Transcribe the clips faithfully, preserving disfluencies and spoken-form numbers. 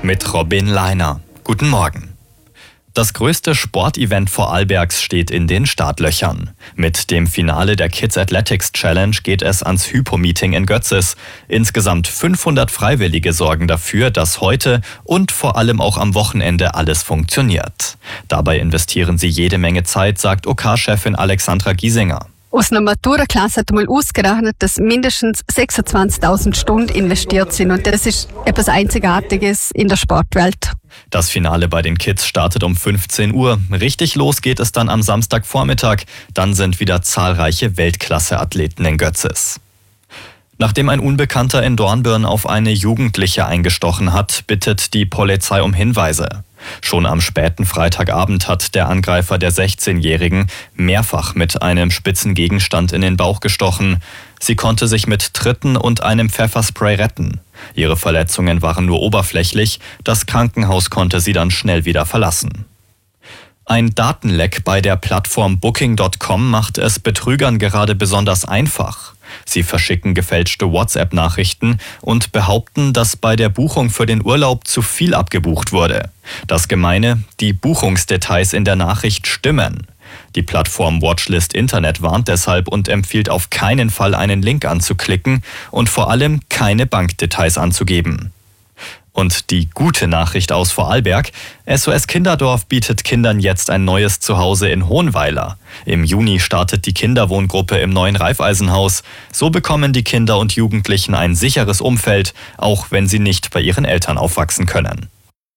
mit Robin Leiner. Guten Morgen. Das größte Sportevent Vorarlbergs steht in den Startlöchern. Mit dem Finale der Kids Athletics Challenge geht es ans Hypo-Meeting in Götzis. Insgesamt fünfhundert Freiwillige sorgen dafür, dass heute und vor allem auch am Wochenende alles funktioniert. Dabei investieren sie jede Menge Zeit, sagt O K-Chefin Alexandra Giesinger. Aus einer Maturaklasse hat mal ausgerechnet, dass mindestens sechsundzwanzigtausend Stunden investiert sind. Und das ist etwas Einzigartiges in der Sportwelt. Das Finale bei den Kids startet um fünfzehn Uhr. Richtig los geht es dann am Samstagvormittag. Dann sind wieder zahlreiche Weltklasse-Athleten in Götzis. Nachdem ein Unbekannter in Dornbirn auf eine Jugendliche eingestochen hat, bittet die Polizei um Hinweise. Schon am späten Freitagabend hat der Angreifer der sechzehnjährigen mehrfach mit einem spitzen Gegenstand in den Bauch gestochen. Sie konnte sich mit Tritten und einem Pfefferspray retten. Ihre Verletzungen waren nur oberflächlich, das Krankenhaus konnte sie dann schnell wieder verlassen. Ein Datenleck bei der Plattform Booking Punkt com macht es Betrügern gerade besonders einfach. Sie verschicken gefälschte WhatsApp-Nachrichten und behaupten, dass bei der Buchung für den Urlaub zu viel abgebucht wurde. Das Gemeine, die Buchungsdetails in der Nachricht stimmen. Die Plattform Watchlist Internet warnt deshalb und empfiehlt auf keinen Fall einen Link anzuklicken und vor allem keine Bankdetails anzugeben. Und die gute Nachricht aus Vorarlberg: S O S Kinderdorf bietet Kindern jetzt ein neues Zuhause in Hohenweiler. Im Juni startet die Kinderwohngruppe im neuen Raiffeisenhaus. So bekommen die Kinder und Jugendlichen ein sicheres Umfeld, auch wenn sie nicht bei ihren Eltern aufwachsen können.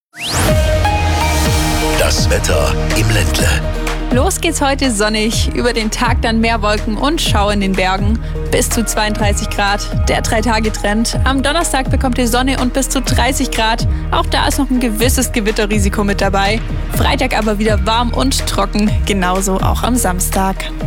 Das Wetter im Ländle. Los geht's heute sonnig, über den Tag dann mehr Wolken und Schauer in den Bergen. Bis zu zweiunddreißig Grad, der Drei-Tage-Trend. Am Donnerstag bekommt ihr Sonne und bis zu dreißig Grad. Auch da ist noch ein gewisses Gewitterrisiko mit dabei. Freitag aber wieder warm und trocken, genauso auch am Samstag.